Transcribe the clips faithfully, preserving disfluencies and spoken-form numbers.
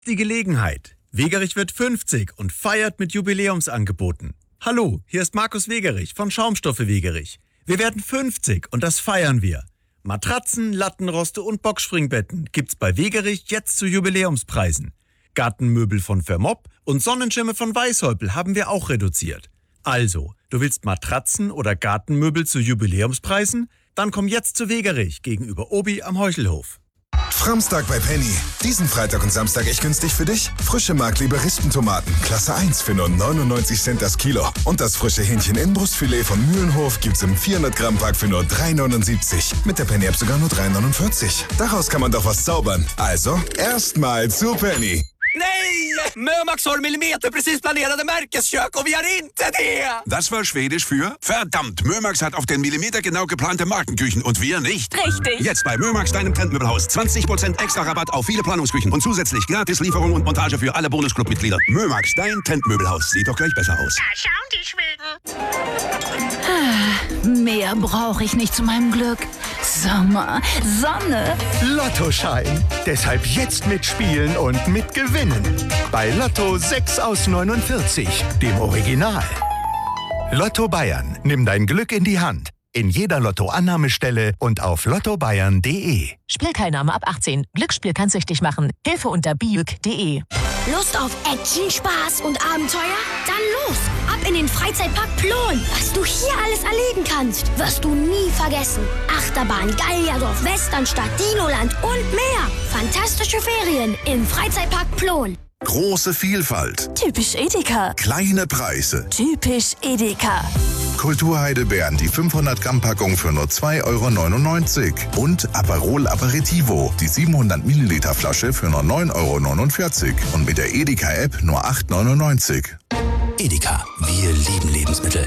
Die Gelegenheit. Wegerich wird fünfzig und feiert mit Jubiläumsangeboten. Hallo, hier ist Markus Wegerich von Schaumstoffe Wegerich. Wir werden fünfzig und das feiern wir. Matratzen, Lattenroste und Boxspringbetten gibt's bei Wegerich jetzt zu Jubiläumspreisen. Gartenmöbel von Vermopp und Sonnenschirme von Weißhäupl haben wir auch reduziert. Also, du willst Matratzen oder Gartenmöbel zu Jubiläumspreisen? Dann komm jetzt zu Wegerich gegenüber Obi am Heuchelhof. Framstag bei Penny. Diesen Freitag und Samstag echt günstig für dich. Frische Markliebe Rispentomaten, Klasse eins für nur neunundneunzig Cent das Kilo. Und das frische Hähnchen Inbrustfilet von Mühlenhof gibt's im vierhundert Gramm Pack für nur drei neunundsiebzig. Mit der Penny-App sogar nur drei neunundvierzig. Daraus kann man doch was zaubern. Also, erstmal zu Penny. Nej! Mömax har millimeterprecis planerade märkeskök och vi har inte det! Das war Schwedisch für verdammt. Mömax hat auf den Millimeter genau geplante Markenküchen und wir nicht. Richtig. Jetzt bei Mömax, deinem Trendmöbelhaus. zwanzig Prozent extra Rabatt auf viele Planungsküchen und zusätzlich gratis Lieferung und Montage für alle Bonusclub-Mitglieder. Mömax, dein Trendmöbelhaus. Sieht doch gleich besser aus. Da schauen die Schweden. Mehr brauche ich nicht zu meinem Glück. Sommer, Sonne. Lottoschein. Deshalb jetzt mitspielen und mitgewinnen. Bei Lotto sechs aus neunundvierzig, dem Original. Lotto Bayern. Nimm dein Glück in die Hand. In jeder Lotto-Annahmestelle und auf lotto bayern punkt de. Spielteilnahme ab achtzehn. Glücksspiel kann süchtig machen. Hilfe unter biüg punkt de. Lust auf Action, Spaß und Abenteuer? Dann los! Ab in den Freizeitpark Plon. Was du hier alles erleben kannst, wirst du nie vergessen. Achterbahn, Gallierdorf, Westernstadt, Dinoland und mehr. Fantastische Ferien im Freizeitpark Plon. Große Vielfalt. Typisch Edeka. Kleine Preise. Typisch Edeka. Kulturheidelbeeren, die fünfhundert Gramm Packung für nur zwei Euro neunundneunzig. Und Aperol Aperitivo, die siebenhundert Milliliter Flasche für nur neun Euro neunundvierzig. Und mit der Edeka-App nur acht Euro neunundneunzig. Edeka, wir lieben Lebensmittel.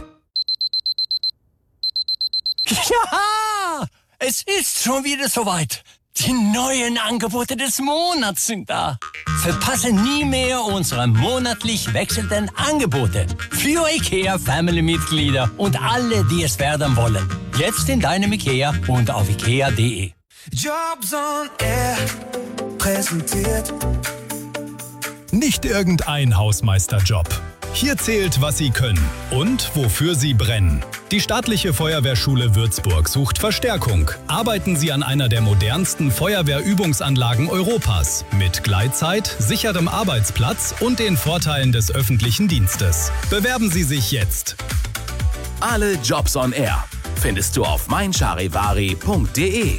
Ja! Es ist schon wieder soweit. Die neuen Angebote des Monats sind da. Verpasse nie mehr unsere monatlich wechselnden Angebote. Für IKEA-Family-Mitglieder und alle, die es werden wollen. Jetzt in deinem IKEA und auf ikea punkt de. Jobs on Air präsentiert. Nicht irgendein Hausmeisterjob. Hier zählt, was Sie können und wofür Sie brennen. Die Staatliche Feuerwehrschule Würzburg sucht Verstärkung. Arbeiten Sie an einer der modernsten Feuerwehrübungsanlagen Europas mit Gleitzeit, sicherem Arbeitsplatz und den Vorteilen des öffentlichen Dienstes. Bewerben Sie sich jetzt. Alle Jobs on Air findest du auf mein charivari punkt de.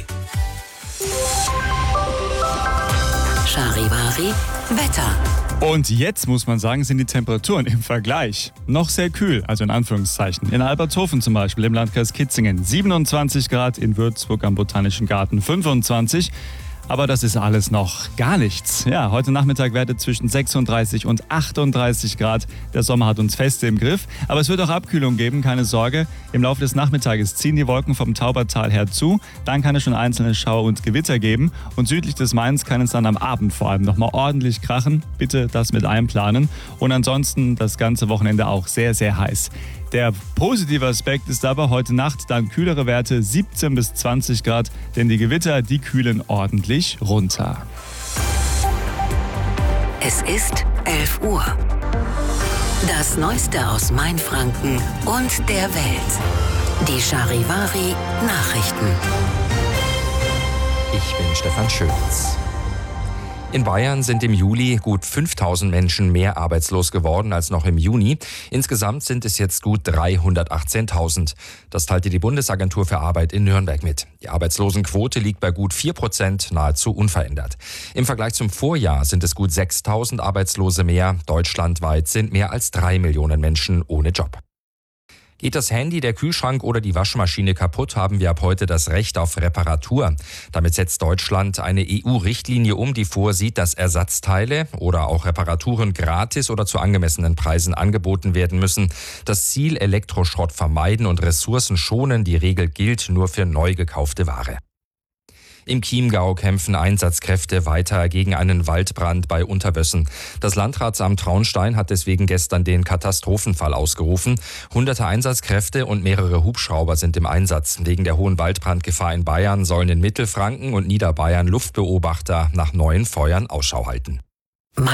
Charivari Wetter. Und jetzt muss man sagen, sind die Temperaturen im Vergleich noch sehr kühl, also in Anführungszeichen. In Albertshofen zum Beispiel im Landkreis Kitzingen siebenundzwanzig Grad, in Würzburg am Botanischen Garten fünfundzwanzig. Aber das ist alles noch gar nichts. Ja, heute Nachmittag Werte zwischen sechsunddreißig und achtunddreißig Grad. Der Sommer hat uns fest im Griff. Aber es wird auch Abkühlung geben, keine Sorge. Im Laufe des Nachmittages ziehen die Wolken vom Taubertal her zu. Dann kann es schon einzelne Schauer und Gewitter geben. Und südlich des Mains kann es dann am Abend vor allem nochmal ordentlich krachen. Bitte das mit einplanen. Und ansonsten das ganze Wochenende auch sehr, sehr heiß. Der positive Aspekt ist aber heute Nacht dann kühlere Werte siebzehn bis zwanzig Grad, denn die Gewitter, die kühlen ordentlich runter. Es ist elf Uhr. Das Neueste aus Mainfranken und der Welt. Die Charivari Nachrichten. Ich bin Stefan Schöns. In Bayern sind im Juli gut fünftausend Menschen mehr arbeitslos geworden als noch im Juni. Insgesamt sind es jetzt gut dreihundertachtzehntausend. Das teilte die Bundesagentur für Arbeit in Nürnberg mit. Die Arbeitslosenquote liegt bei gut vier Prozent, nahezu unverändert. Im Vergleich zum Vorjahr sind es gut sechstausend Arbeitslose mehr. Deutschlandweit sind mehr als drei Millionen Menschen ohne Job. Geht das Handy, der Kühlschrank oder die Waschmaschine kaputt, haben wir ab heute das Recht auf Reparatur. Damit setzt Deutschland eine E U-Richtlinie um, die vorsieht, dass Ersatzteile oder auch Reparaturen gratis oder zu angemessenen Preisen angeboten werden müssen. Das Ziel: Elektroschrott vermeiden und Ressourcen schonen. Die Regel gilt nur für neu gekaufte Ware. Im Chiemgau kämpfen Einsatzkräfte weiter gegen einen Waldbrand bei Unterwössen. Das Landratsamt Traunstein hat deswegen gestern den Katastrophenfall ausgerufen. Hunderte Einsatzkräfte und mehrere Hubschrauber sind im Einsatz. Wegen der hohen Waldbrandgefahr in Bayern sollen in Mittelfranken und Niederbayern Luftbeobachter nach neuen Feuern Ausschau halten.